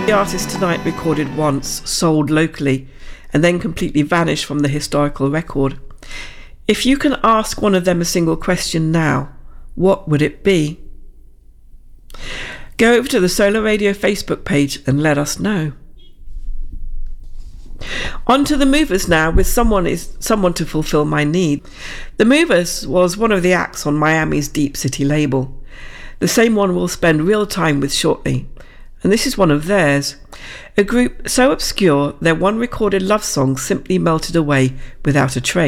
The artist tonight recorded once, sold locally, and then completely vanished from the historical record. If you can ask one of them a single question now, what would it be? Go over to the Solar Radio Facebook page and let us know. On to the Movers now, with someone to fulfill my need. The Movers was one of the acts on Miami's Deep City label, the same one we'll spend real time with shortly, and this is one of theirs, a group so obscure their one recorded love song simply melted away without a trace.